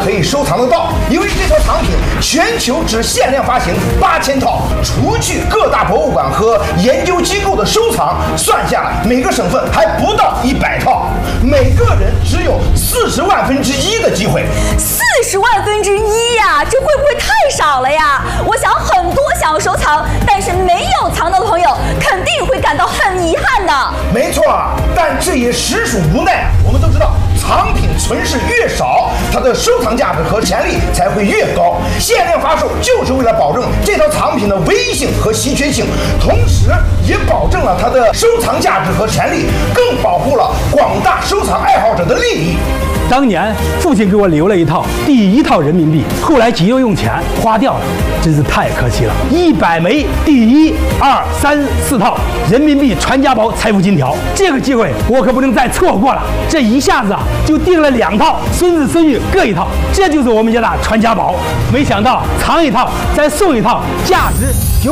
可以收藏得到。因为这套藏品全球只限量发行8000套，除去各大博物馆和研究机构的收藏，算下来每个省份还不到100套，每个人只有40万分之一的机会。 40万分之一呀，这会不会太少了呀？我想很多想要收藏但是没有藏到的朋友，肯定会感到很遗憾的。 没错，但这也实属无奈。我们都知道，藏品存世越少，它的收藏价值和潜力才会越高。限量发售就是为了保证这套藏品的唯一性和稀缺性，同时也保证了它的收藏价值和潜力，更保护了广大收藏爱好者的利益。 当年父亲给我留了一套第1套人民币，后来急又用钱花掉了，真是太可惜了。100枚第1、2、3、4套人民币传家宝财富金条，这个机会我可不能再错过了。这一下子就订了2套，孙子孙女各1套，这就是我们家的传家宝。没想到藏1套再送1套，价值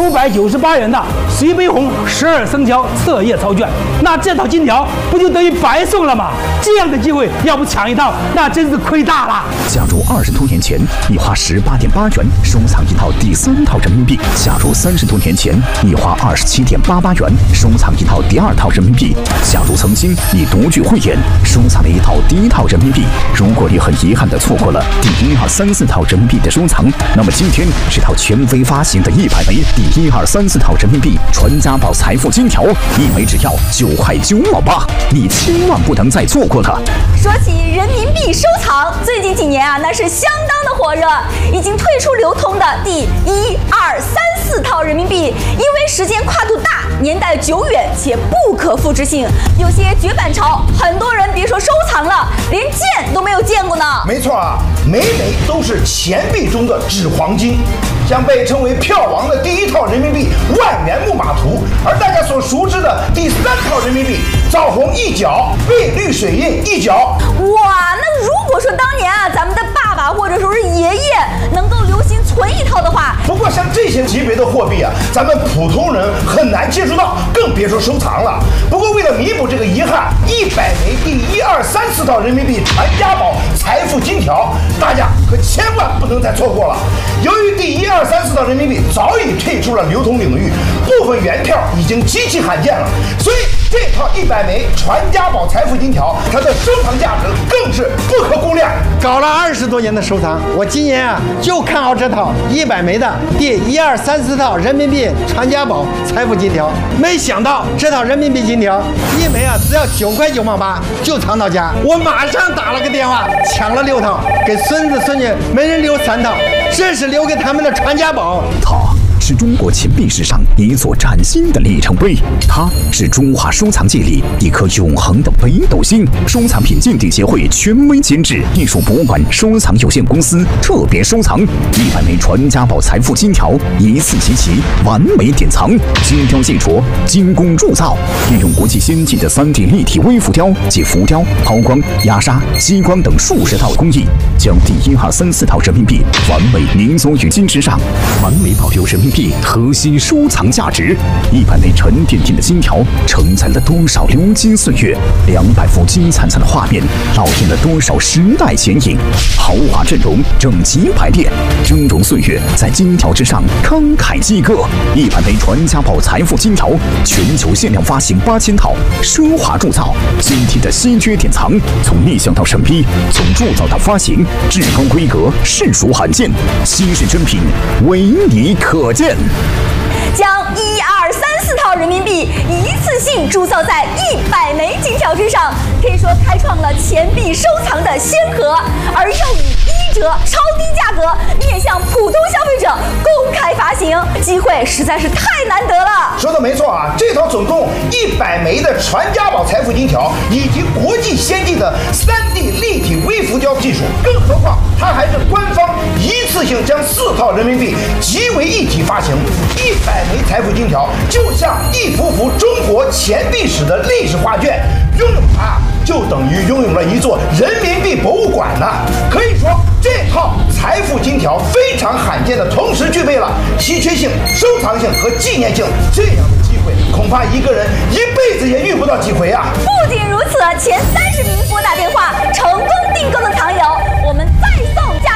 998元的隋碑红12生肖册页钞卷，那这套金条不就等于白送了吗？这样的机会要不抢1套，那真是亏大了。 假如20多年前你花18.8元收藏1套第3套人民币，假如30多年前你花27.88元收藏1套第2套人民币，假如曾经你独具慧眼收藏了1套第1套人民币，如果你很遗憾地错过了第1、2、3、4套人民币的收藏，那么今天这套权威发行的100枚第1、2、3、4套人民币传家宝财富金条，1枚只要9块9毛8，你千万不能再错过它。 说起人民币收藏，最近几年啊，那是相当的火热。已经退出流通的第1、2、3、4套人民币，因为时间跨度大，年代久远且不可复制性，有些绝版潮，很多人别说收藏了，连见都没有见过呢。 没错啊，每枚都是钱币中的纸黄金。像被称为票王的第1套人民币万元木马图，而大家所熟知的第3套人民币枣红一角，碧绿水印一角。 哇，那如果说当年啊，咱们的爸爸或者说是爷爷能够留心存1套的话， 不过像这些级别的货币啊，咱们普通人很难接触到，更别说收藏了。不过为了弥补这个遗憾，100枚第1、2、3、4套人民币传家宝财富金条，大家可千万不能再错过了。由于第1、2、3、4套人民币早已退出了流通领域，部分原票已经极其罕见了，所以这套100枚传家宝财富金条，它的收藏价值更是不可估量。 搞了20多年的收藏，我今年啊就看好这套100枚的第1、2、3、4套人民币传家宝财富金条。没想到这套人民币金条1枚啊只要9块9毛8就藏到家，我马上打了个电话抢了6套，给孙子孙女每人留3套，这是留给他们的传家宝。 是中国钱币史上一座崭新的里程碑，它是中华收藏界里一颗永恒的北斗星。收藏品鉴定协会权威监制，艺术博物馆收藏有限公司特别收藏100枚传家宝财富金条，一次集齐，完美典藏。金雕细琢，精工铸造，运用国际先进的3D 立体微浮雕及浮雕、抛光、压沙、激光等数十套工艺，将第1、2、3、4套人民币完美凝缩于金之上，完美保留人民币核心收藏价值。100枚沉甸甸的金条承载了多少流金岁月，200幅金灿灿的画面烙印了多少时代剪影。豪华阵容，整齐排列，峥嵘岁月在金条之上慷慨激歌。100枚传家宝财富金条，全球限量发行8000套，奢华铸造，今天的稀缺典藏，从立项到审批，从铸造到发行，至高规格，实属罕见，稀世珍品，唯你可见。 将1、2、3、4套人民币一次性铸造在100枚金条之上，可以说开创了钱币收藏的先河，而又以1折超低价格面向普通消费者公开发行，机会实在是太难得了。 说的没错啊，这套总共100枚的传家宝财富金条，以及国际先进的3D 立体微浮雕技术，更何况它还是官方一次性将4套人民币集为一体发行。100枚财富金条就像一幅幅中国钱币史的历史画卷，拥有它就等于拥有了一座人民币博物馆呢。可以说，这套财富金条非常罕见的同时具备了稀缺性、收藏性和纪念性，这样的机会恐怕一个人一辈子也遇不到几回啊！ 不仅如此，前30名拨打电话成功订购的藏友，我们再送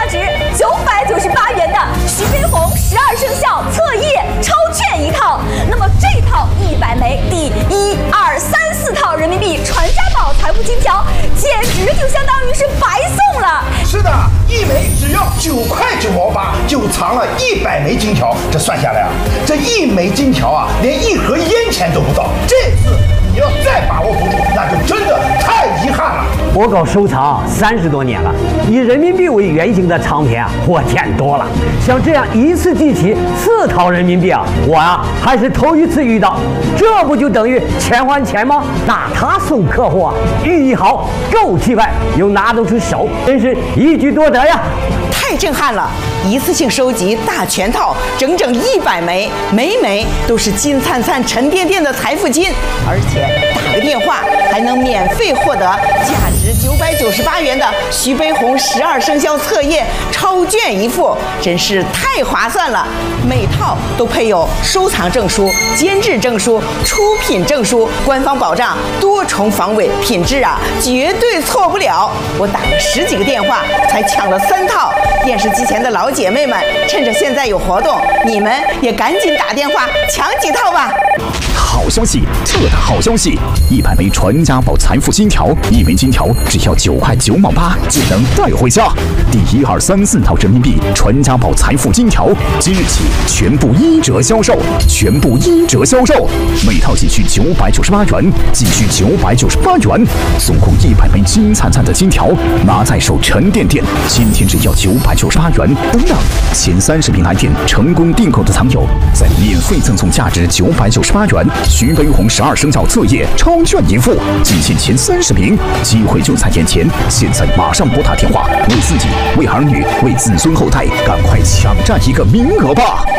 9块9毛8就藏了100枚金条，这算下来啊，这1枚金条啊，连1盒烟钱都不到。这次你要再把握不住，那就真的太遗憾了。 我搞收藏30多年了，以人民币为原型的唱片啊，我见多了。像这样一次集齐4套人民币啊，我啊还是头一次遇到。这不就等于钱还钱吗？那他送客户啊，寓意好，够气派，又拿得出手，真是一举多得呀！ 太震撼了！一次性收集大全套，整整100枚，每枚都是金灿灿、沉甸甸的财富金，而且打个电话还能免费获得价值998元的徐悲鸿12生肖册页超卷1副，真是太划算了！每套都配有收藏证书、监制证书、出品证书，官方保障多重防伪，品质啊绝对错不了。我打了10几个电话才抢了3套。电视机前的老姐妹们，趁着现在有活动，你们也赶紧打电话抢几套吧！ 好消息，特大好消息！100枚传家宝财富金条，1枚金条只要9块9毛8就能带回家。第1、2、3、4套人民币传家宝财富金条，即日起全部1折销售，全部1折销售，每套仅需998元，仅需998元，总共100枚金灿灿的金条，拿在手沉甸甸。今天只要998元，等等，前30名来电成功订购的藏友，再免费赠送价值998元徐悲鸿12生肖册页超卷1副，仅限前30名，机会就在眼前，现在马上拨打电话，为自己、为儿女、为子孙后代，赶快抢占一个名额吧！